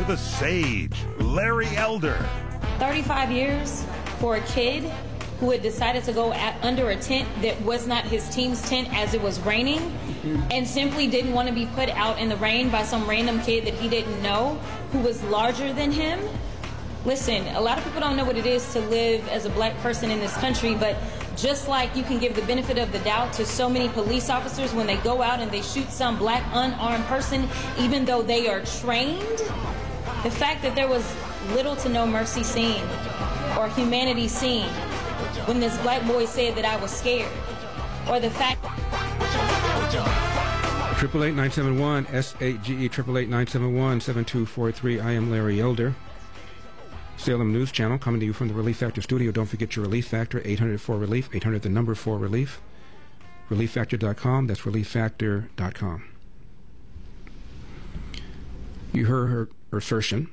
the sage, Larry Elder. 35 years for a kid who had decided to go under a tent that was not his team's tent as it was raining, and simply didn't want to be put out in the rain by some random kid that he didn't know who was larger than him. Listen, a lot of people don't know what it is to live as a black person in this country, but just like you can give the benefit of the doubt to so many police officers when they go out and they shoot some black unarmed person, even though they are trained, the fact that there was little to no mercy seen or humanity seen when this black boy said that I was scared, or the fact... 888-971 SAGE 888-971-7243. I am Larry Elder. Salem News Channel coming to you from the Relief Factor studio. Don't forget your Relief Factor, 800-4RELIEF, 800 the number 4RELIEF. ReliefFactor.com, that's ReliefFactor.com. You heard her assertion,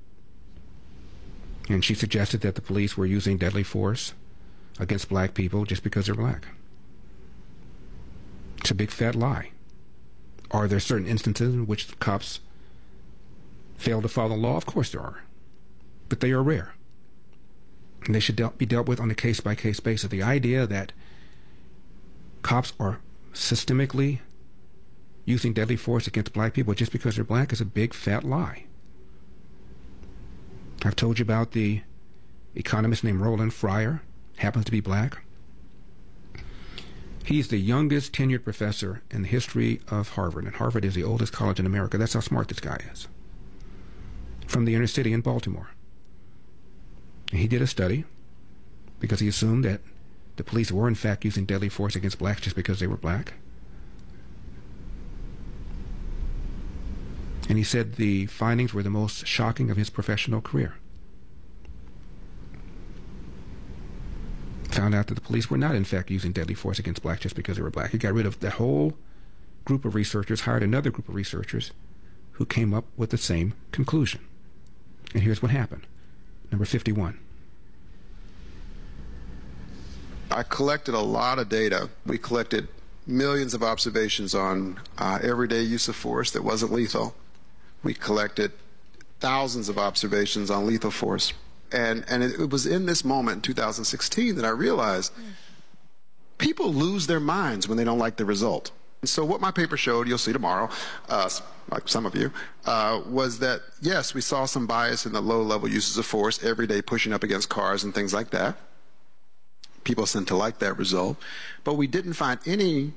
and she suggested that the police were using deadly force against black people just because they're black. It's a big fat lie. Are there certain instances in which the cops fail to follow the law? Of course there are. But they are rare. And they should be dealt with on a case-by-case basis. The idea that cops are systemically using deadly force against black people just because they're black is a big fat lie. I've told you about the economist named Roland Fryer, happens to be black. He's the youngest tenured professor in the history of Harvard, and Harvard is the oldest college in America. That's how smart this guy is. From the inner city in Baltimore. And he did a study because he assumed that the police were in fact using deadly force against blacks just because they were black. And he said the findings were the most shocking of his professional career. Found out that the police were not in fact using deadly force against blacks just because they were black. He got rid of the whole group of researchers, hired another group of researchers who came up with the same conclusion. And here's what happened. Number 51. I collected a lot of data. We collected millions of observations on everyday use of force that wasn't lethal. We collected thousands of observations on lethal force. And it was in this moment in 2016 that I realized people lose their minds when they don't like the result. And so what my paper showed, you'll see tomorrow, like some of you, was that, yes, we saw some bias in the low-level uses of force, every day pushing up against cars and things like that. People seem to like that result. But we didn't find any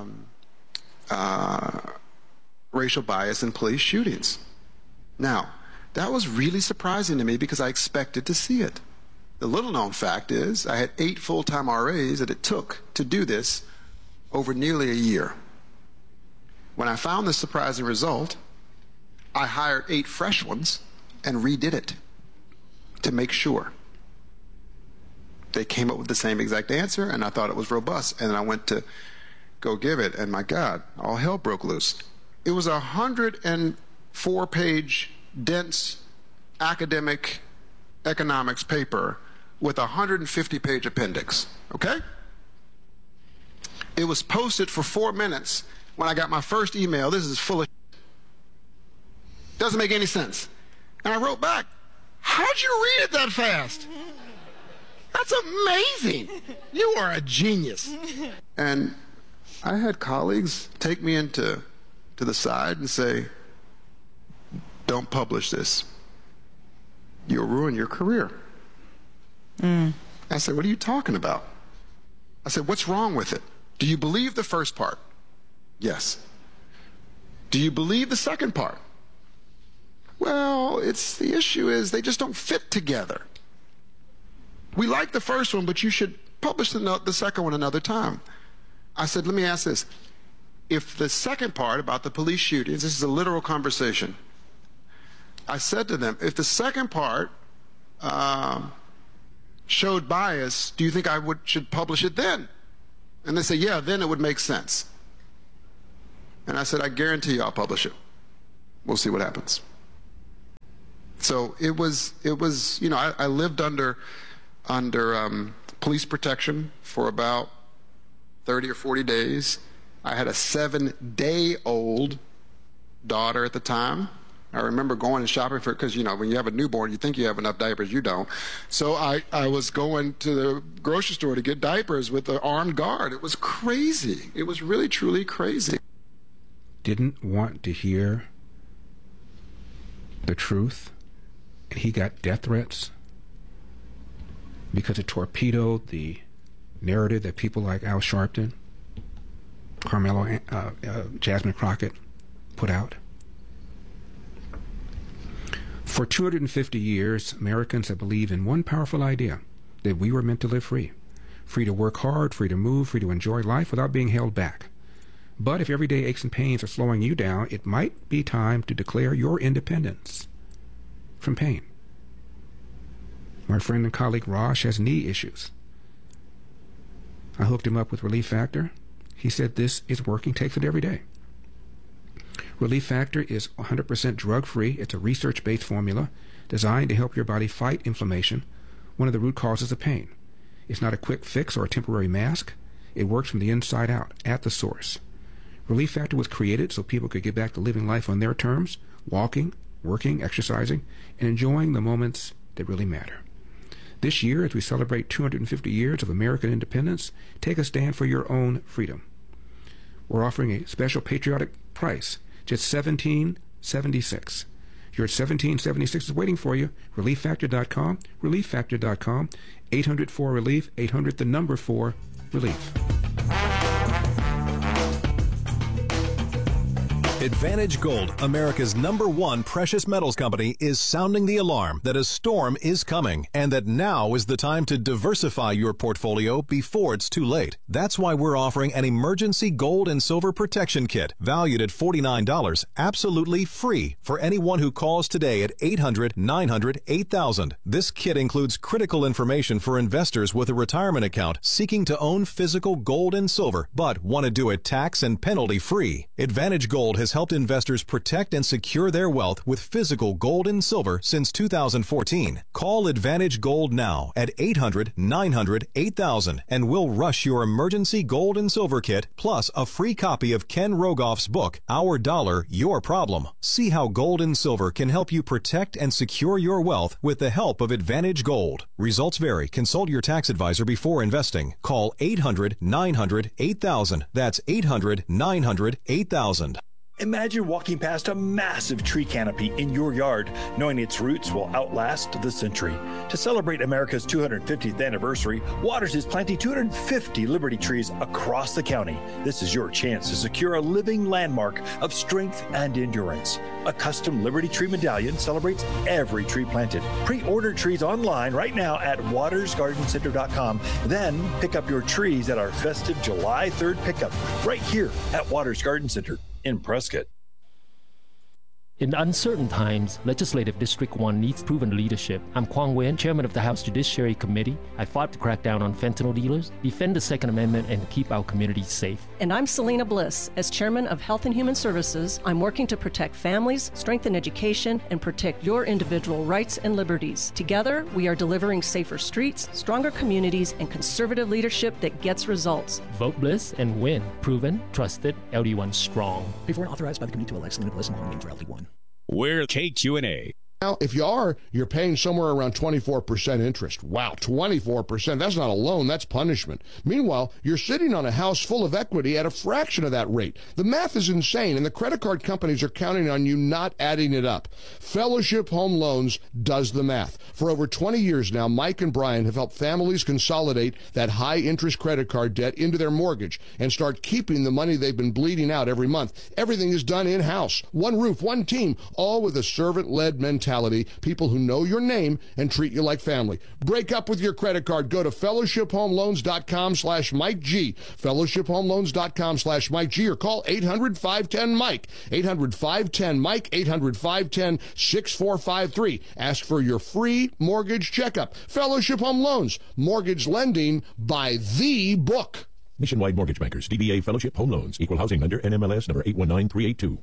racial bias in police shootings. Now, that was really surprising to me because I expected to see it. The little-known fact is I had 8 full-time RAs that it took to do this over nearly a year. When I found this surprising result, I hired 8 fresh ones and redid it to make sure. They came up with the same exact answer, and I thought it was robust. And I went to go give it, and my God, all hell broke loose. It was a 104-page, dense academic economics paper with a 150-page appendix, okay? It was posted for 4 minutes when I got my first email. This is full of shit. Doesn't make any sense. And I wrote back, how'd you read it that fast? That's amazing. You are a genius. And I had colleagues take me to the side and say, don't publish this. You'll ruin your career. I said, what are you talking about? I said, what's wrong with it? Do you believe the first part? Yes. Do you believe the second part? Well, the issue is they just don't fit together. We like the first one, but you should publish the second one another time. I said, let me ask this. If the second part about the police shootings, this is a literal conversation. I said to them, if the second part showed bias, do you think I should publish it then? And they say, yeah, then it would make sense. And I said, I guarantee you I'll publish it. We'll see what happens. So it was, you know, I lived under police protection for about 30 or 40 days. I had a 7-day-old daughter at the time. I remember going and shopping for, because, you know, when you have a newborn, you think you have enough diapers, you don't. So I was going to the grocery store to get diapers with an armed guard. It was crazy. It was really, truly crazy. Didn't want to hear the truth, and he got death threats because it torpedoed the narrative that people like Al Sharpton, Carmelo, Jasmine Crockett put out. For 250 years, Americans have believed in one powerful idea, that we were meant to live free. Free to work hard, free to move, free to enjoy life without being held back. But if everyday aches and pains are slowing you down, it might be time to declare your independence from pain. My friend and colleague Raj has knee issues. I hooked him up with Relief Factor. He said this is working, takes it every day. Relief Factor is 100% drug-free. It's a research-based formula designed to help your body fight inflammation, one of the root causes of pain. It's not a quick fix or a temporary mask. It works from the inside out, at the source. Relief Factor was created so people could get back to living life on their terms, walking, working, exercising, and enjoying the moments that really matter. This year, as we celebrate 250 years of American independence, take a stand for your own freedom. We're offering a special patriotic price, just $17.76. Your $17.76 is waiting for you. ReliefFactor.com, ReliefFactor.com, 800-4-RELIEF, 800 the number 4 relief. Advantage Gold, America's #1 precious metals company, is sounding the alarm that a storm is coming and that now is the time to diversify your portfolio before it's too late. That's why we're offering an emergency gold and silver protection kit valued at $49, absolutely free for anyone who calls today at 800-900-8000. This kit includes critical information for investors with a retirement account seeking to own physical gold and silver but want to do it tax and penalty free. Advantage Gold has helped investors protect and secure their wealth with physical gold and silver since 2014. Call Advantage Gold now at 800-900-8000 and we'll rush your emergency gold and silver kit plus a free copy of Ken Rogoff's book, Our Dollar, Your Problem. See how gold and silver can help you protect and secure your wealth with the help of Advantage Gold. Results vary. Consult your tax advisor before investing. Call 800-900-8000. That's 800-900-8000. Imagine walking past a massive tree canopy in your yard, knowing its roots will outlast the century. To celebrate America's 250th anniversary, Waters is planting 250 Liberty trees across the county. This is your chance to secure a living landmark of strength and endurance. A custom Liberty Tree medallion celebrates every tree planted. Pre-order trees online right now at watersgardencenter.com. Then pick up your trees at our festive July 3rd pickup right here at Waters Garden Center in Prescott. In uncertain times, Legislative District 1 needs proven leadership. I'm Kwang Wen, Chairman of the House Judiciary Committee. I fought to crack down on fentanyl dealers, defend the Second Amendment, and keep our communities safe. And I'm Selena Bliss. As Chairman of Health and Human Services, I'm working to protect families, strengthen education, and protect your individual rights and liberties. Together, we are delivering safer streets, stronger communities, and conservative leadership that gets results. Vote Bliss and win. Proven, trusted, LD1 strong. Before and authorized by the committee to elect Selena Bliss and Long Name for LD1. We're KQNA. Now, if you're paying somewhere around 24% interest. Wow, 24%. That's not a loan, that's punishment. Meanwhile, you're sitting on a house full of equity at a fraction of that rate. The math is insane, and the credit card companies are counting on you not adding it up. Fellowship Home Loans does the math. For over 20 years now, Mike and Brian have helped families consolidate that high-interest credit card debt into their mortgage and start keeping the money they've been bleeding out every month. Everything is done in-house. One roof, one team, all with a servant-led mentality. People who know your name and treat you like family. Break up with your credit card. Go to fellowshiphomeloans.com/Mike G. fellowshiphomeloans.com/Mike G or call 800-510-MIKE. 800-510-MIKE. 800-510-6453. Ask for your free mortgage checkup. Fellowship Home Loans. Mortgage lending by the book. Nationwide Mortgage Bankers. DBA Fellowship Home Loans. Equal housing lender. NMLS number 819382.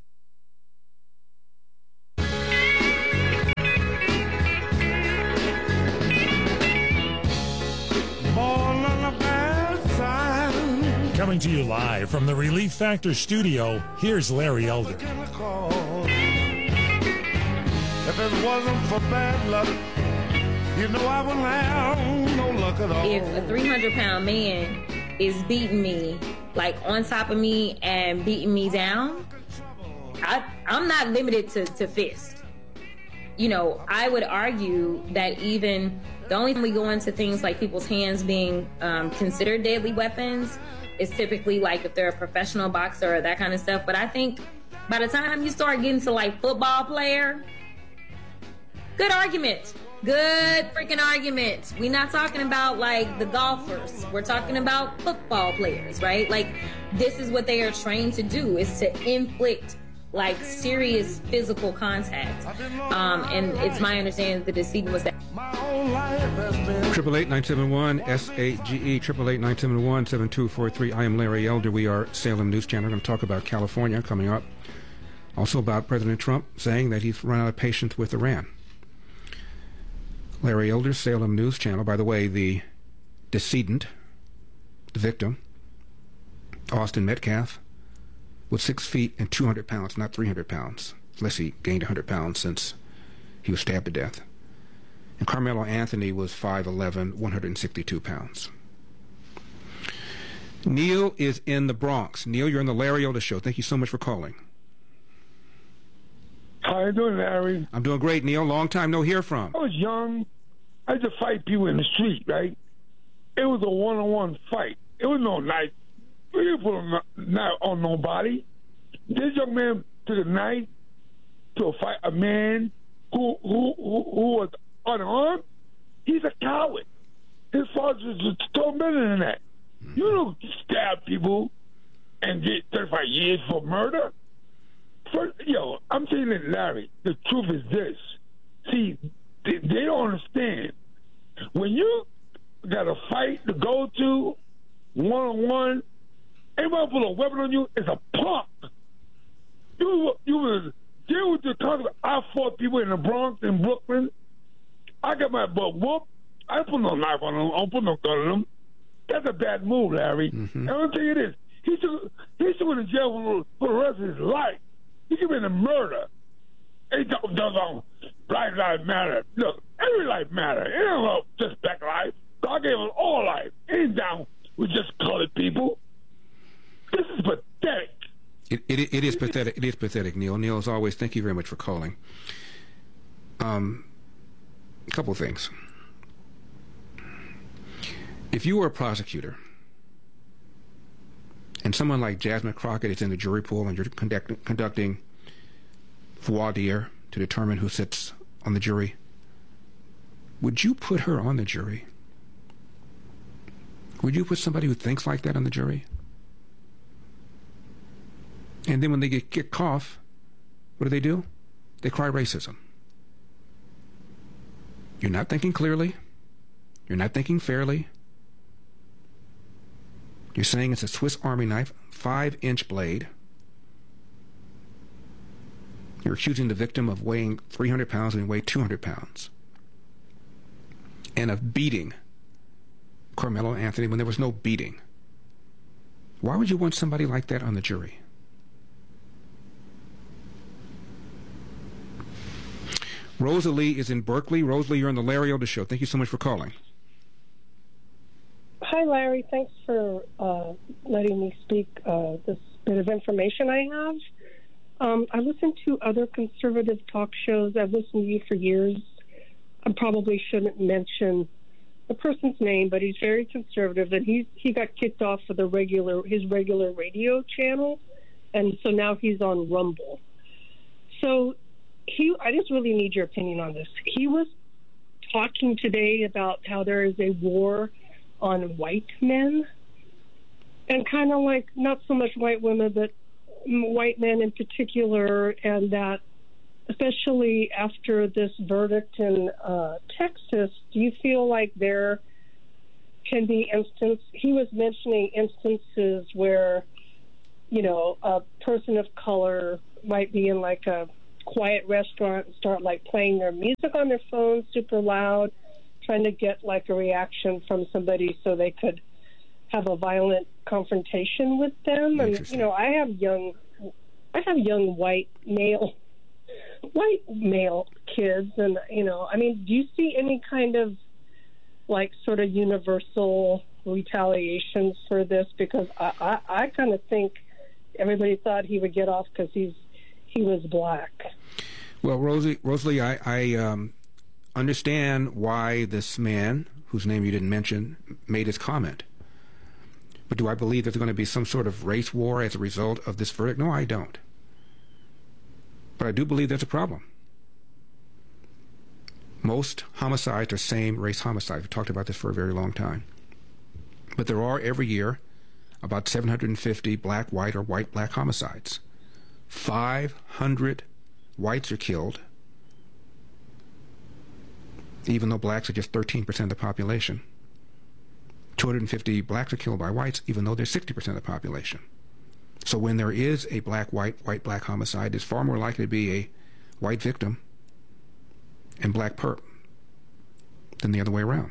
Coming to you live from the Relief Factor studio, here's Larry Elder. If it wasn't for bad luck, you know I wouldn't have no luck at all. If a 300-pound man is beating me, like on top of me and beating me down, I'm not limited to fist. You know, I would argue that even the only time we go into things like people's hands being considered deadly weapons is typically like if they're a professional boxer or that kind of stuff. But I think by the time you start getting to like football player, good argument. Good freaking argument. We're not talking about like the golfers. We're talking about football players, right? Like this is what they are trained to do, is to inflict like serious physical contact. And it's my understanding that the decedent was that. 888-971-SAGE, 888-971-7243. I am Larry Elder. We are Salem News Channel. We're going to talk about California coming up. Also about President Trump saying that he's run out of patience with Iran. Larry Elder, Salem News Channel. By the way, the decedent, the victim, Austin Metcalf, was 6 feet and 200 pounds, not 300 pounds, unless he gained 100 pounds since he was stabbed to death. And Carmelo Anthony was 5'11", 162 pounds. Neil is in the Bronx. Neil, you're on the Larry Elder Show. Thank you so much for calling. How you doing, Larry? I'm doing great, Neil. Long time no hear from. I was young. I used to fight people in the street, right? It was a one-on-one fight. It was no knife. We didn't put a knife on nobody. This young man took a knife to fight a man who was unarmed. He's a coward. His father was told better than that. You don't stab people and get 35 years for murder. First, I'm saying that, Larry, the truth is this. See, they don't understand. When you got a fight to go to, one-on-one, anybody put a weapon on you is a punk. You was deal with the concept. I fought people in the Bronx and Brooklyn. I got my butt whooped. I put no knife on them. I don't put no gun on them. That's a bad move, Larry. And I'll tell you this. He should go to jail for the rest of his life. He could be in a murder. He does on Black Lives Matter. Look, every life matters. It ain't about just black life. God gave us all life. It ain't down with just colored people. This is pathetic. It is pathetic. It is pathetic, Neil. Neil, as always, thank you very much for calling. A couple of things. If you were a prosecutor and someone like Jasmine Crockett is in the jury pool and you're conducting voir dire to determine who sits on the jury, would you put her on the jury? Would you put somebody who thinks like that on the jury? And then when they get kicked off, what do? They cry racism. You're not thinking clearly. You're not thinking fairly. You're saying it's a Swiss Army knife, 5-inch blade. You're accusing the victim of weighing 300 pounds and he weighed 200 pounds. And of beating Carmelo Anthony when there was no beating. Why would you want somebody like that on the jury? Rosalie is in Berkeley. Rosalie, you're on the Larry Elder Show. Thank you so much for calling. Hi, Larry. Thanks for letting me speak this bit of information I have. I listen to other conservative talk shows. I've listened to you for years. I probably shouldn't mention the person's name, but he's very conservative, and he got kicked off of his regular radio channel, and so now he's on Rumble. So I just really need your opinion on this. He was talking today about how there is a war on white men, and kind of like not so much white women, but white men in particular, and that especially after this verdict in Texas, do you feel like there can be he was mentioning instances where, a person of color might be in like a quiet restaurant and start like playing their music on their phone super loud, trying to get like a reaction from somebody so they could have a violent confrontation with them. And I have young white male white male kids. And, I mean, do you see any kind of, like, sort of universal retaliations for this? Because I kind of think everybody thought he would get off because he was black. Well, Rosalie, I understand why this man, whose name you didn't mention, made his comment. But do I believe there's going to be some sort of race war as a result of this verdict? No, I don't. But I do believe there's a problem. Most homicides are same-race homicides. We've talked about this for a very long time. But there are, every year, about 750 black, white, or white-black homicides. 500 whites are killed, even though blacks are just 13% of the population. 250 blacks are killed by whites, even though they're 60% of the population. So when there is a black-white, white-black homicide, it's far more likely to be a white victim and black perp than the other way around.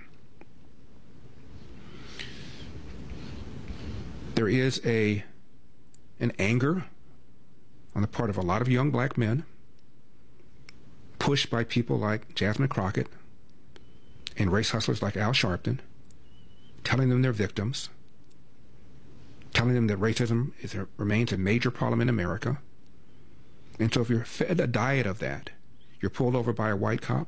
There is an anger on the part of a lot of young black men, pushed by people like Jasmine Crockett and race hustlers like Al Sharpton, telling them they're victims, telling them that racism remains a major problem in America. And so if you're fed a diet of that, you're pulled over by a white cop,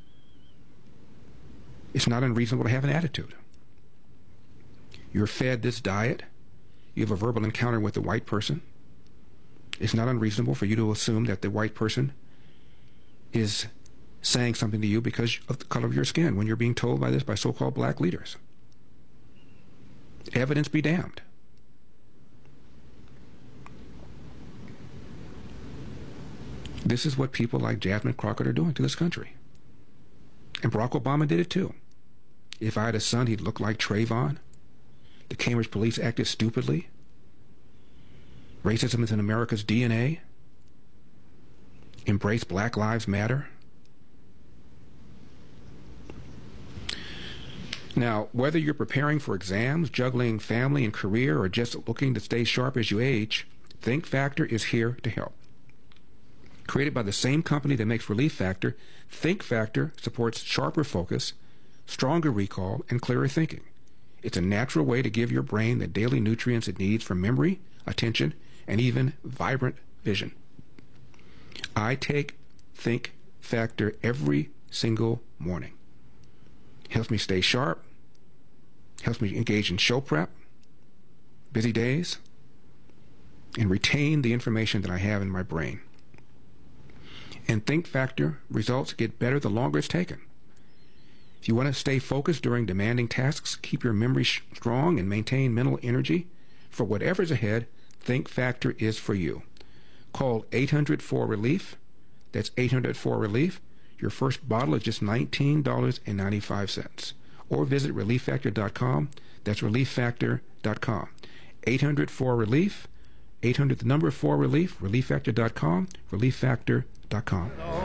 it's not unreasonable to have an attitude. You're fed this diet, you have a verbal encounter with a white person, it's not unreasonable for you to assume that the white person is saying something to you because of the color of your skin when you're being told by so-called black leaders. Evidence be damned. This is what people like Jasmine Crockett are doing to this country. And Barack Obama did it too. If I had a son, he'd look like Trayvon. The Cambridge police acted stupidly. Racism is in America's DNA. Embrace Black Lives Matter. Now, whether you're preparing for exams, juggling family and career, or just looking to stay sharp as you age, Think Factor is here to help. Created by the same company that makes Relief Factor, Think Factor supports sharper focus, stronger recall, and clearer thinking. It's a natural way to give your brain the daily nutrients it needs for memory, attention, and even vibrant vision. I take Think Factor every single morning. Helps me stay sharp, helps me engage in show prep, busy days, and retain the information that I have in my brain. And Think Factor results get better the longer it's taken. If you want to stay focused during demanding tasks, keep your memory strong, and maintain mental energy for whatever's ahead, Think Factor is for you. Call 800-4-RELIEF. That's 800-4-RELIEF. Your first bottle is just $19.95. Or visit ReliefFactor.com. That's ReliefFactor.com. 800-4-RELIEF. 800 the number 4-RELIEF. ReliefFactor.com. ReliefFactor.com.